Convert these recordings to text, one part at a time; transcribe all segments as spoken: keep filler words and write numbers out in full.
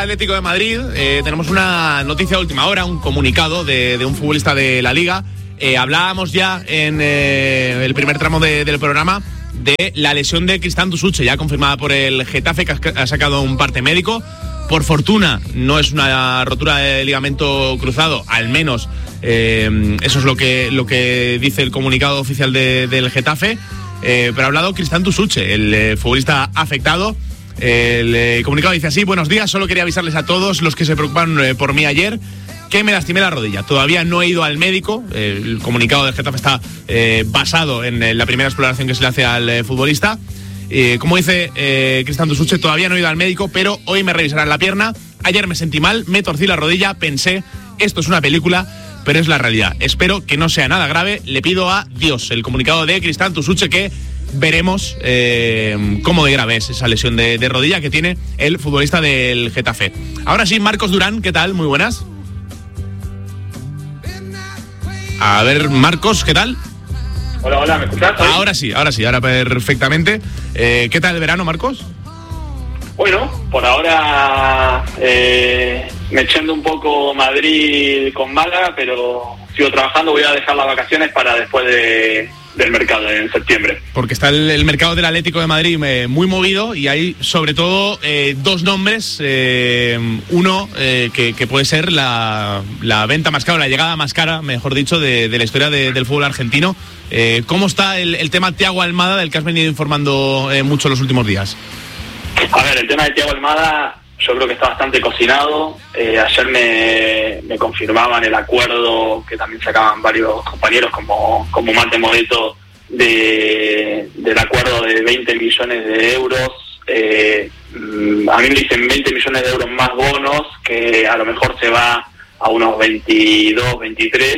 Atlético de Madrid, eh, tenemos una noticia de última hora, un comunicado de, de un futbolista de la Liga. Eh, hablábamos ya en eh, el primer tramo de, del programa de la lesión de Cristán Dussuche, ya confirmada por el Getafe, que ha sacado un parte médico. Por fortuna no es una rotura de ligamento cruzado, al menos eh, eso es lo que, lo que dice el comunicado oficial de, del Getafe. Eh, pero ha hablado Cristán Dussuche, el eh, futbolista afectado. El eh, comunicado dice así: buenos días, solo quería avisarles a todos los que se preocuparon eh, por mí ayer que me lastimé la rodilla. Todavía no he ido al médico. Eh, el comunicado del Getafe está eh, basado en eh, la primera exploración que se le hace al eh, futbolista. Eh, como dice eh, Cristán Dussuche, todavía no he ido al médico, pero hoy me revisarán la pierna. Ayer me sentí mal, me torcí la rodilla, pensé, esto es una película, pero es la realidad. Espero que no sea nada grave, le pido a Dios. El comunicado de Cristán Dussuche, que veremos eh, cómo de grave es esa lesión de, de rodilla que tiene el futbolista del Getafe. Ahora sí, Marcos Durán, ¿qué tal? Muy buenas. A ver, Marcos, ¿qué tal? Hola, hola, ¿me escuchás? Ahora sí, ahora sí, ahora perfectamente. Eh, ¿Qué tal el verano, Marcos? Bueno, por ahora eh, me echando un poco Madrid con Málaga, pero sigo trabajando. Voy a dejar las vacaciones para después de, del mercado en septiembre. Porque está el, el mercado del Atlético de Madrid eh, muy movido, y hay sobre todo eh, dos nombres. Eh, uno eh, que, que puede ser la, la venta más cara, la llegada más cara, mejor dicho, de, de la historia de, del fútbol argentino. Eh, ¿Cómo está el, el tema Thiago Almada, del que has venido informando eh, mucho los últimos días? A ver, el tema de Thiago Almada yo creo que está bastante cocinado. Eh, ayer me, me confirmaban el acuerdo que también sacaban varios compañeros como, como Mate Moreto de, del acuerdo de veinte millones de euros. Eh, a mí me dicen veinte millones de euros más bonos, que a lo mejor se va a unos veintidós, veintitrés.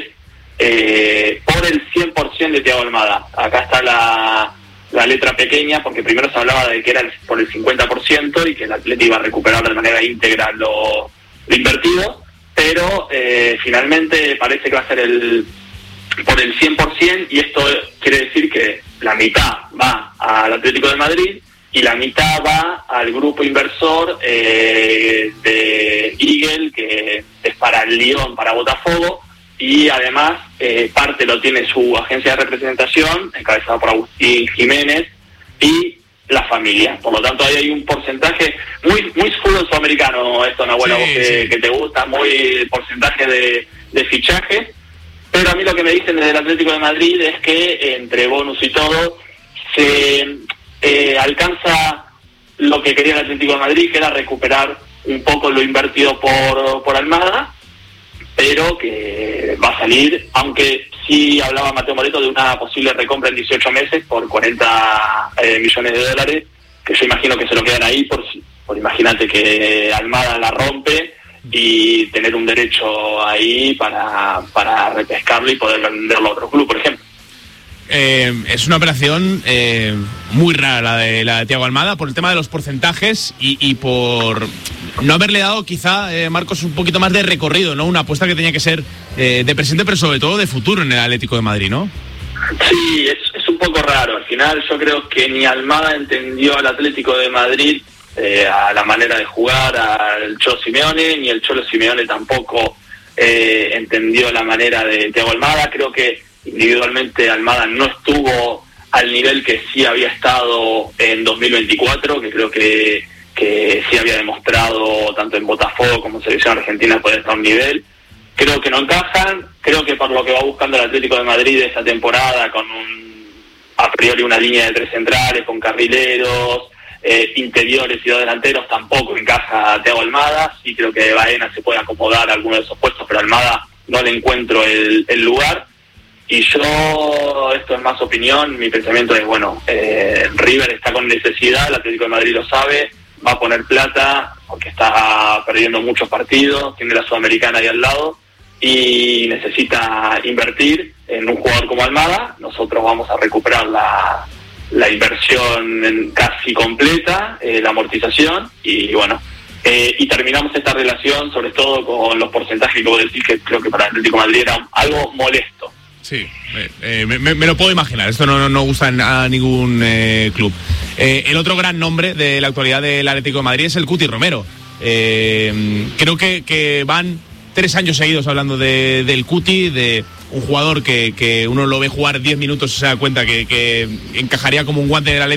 Eh, por el cien por ciento de Thiago Almada. Acá está la, la letra pequeña, porque primero se hablaba de que era el, por el cincuenta por ciento y que el Atleti iba a recuperar de manera íntegra lo, lo invertido, pero eh, finalmente parece que va a ser el por el cien por ciento, y esto quiere decir que la mitad va al Atlético de Madrid y la mitad va al grupo inversor eh, de Eagle, que es para el Lyon, para Botafogo. Y además eh, parte lo tiene su agencia de representación, encabezada por Agustín Jiménez, y la familia. Por lo tanto, ahí hay un porcentaje muy muy fútbol sudamericano, esto, Nahuel, sí, vos que, sí. que te gusta, muy porcentaje de, de fichajes. Pero a mí lo que me dicen desde el Atlético de Madrid es que entre bonus y todo se eh, alcanza lo que quería el Atlético de Madrid, que era recuperar un poco lo invertido por, por Almada, pero que va a salir, aunque sí hablaba Mateo Moreto de una posible recompra en dieciocho meses por cuarenta eh, millones de dólares, que yo imagino que se lo quedan ahí por, por imagínate que Almada la rompe y tener un derecho ahí para, para repescarlo y poder venderlo a otro club, por ejemplo. Eh, es una operación eh, muy rara la de, la de Thiago Almada, por el tema de los porcentajes y, y por no haberle dado quizá, eh, Marcos, un poquito más de recorrido, ¿no? Una apuesta que tenía que ser eh, de presente, pero sobre todo de futuro en el Atlético de Madrid, ¿no? Sí, es, es un poco raro. Al final yo creo que ni Almada entendió al Atlético de Madrid, eh, a la manera de jugar al Cholo Simeone, ni el Cholo Simeone tampoco eh, entendió la manera de Thiago Almada. Creo que individualmente Almada no estuvo al nivel que sí había estado en dos mil veinticuatro, que creo que, que sí había demostrado tanto en Botafogo como en Selección Argentina poder estar a un nivel. Creo que no encajan, creo que por lo que va buscando el Atlético de Madrid esta temporada, con un, a priori una línea de tres centrales, con carrileros, eh, interiores y dos delanteros, tampoco encaja Thiago Almada. Sí creo que Baena se puede acomodar a alguno de esos puestos, pero a Almada no le encuentro el, el lugar. Y yo, esto es más opinión, mi pensamiento es, bueno, eh, River está con necesidad, el Atlético de Madrid lo sabe, va a poner plata porque está perdiendo muchos partidos, tiene la Sudamericana ahí al lado y necesita invertir en un jugador como Almada. Nosotros vamos a recuperar la, la inversión en casi completa, eh, la amortización, y bueno, eh, y terminamos esta relación sobre todo con los porcentajes que vos decís, que creo que para el Atlético de Madrid era algo molesto. Sí, eh, me, me, me lo puedo imaginar. Esto no, no, no gusta a ningún eh, club. Eh, el otro gran nombre de la actualidad del Atlético de Madrid es el Cuti Romero. Eh, creo que, que van tres años seguidos hablando de, del Cuti, de un jugador que, que uno lo ve jugar diez minutos y se da cuenta que, que encajaría como un guante de la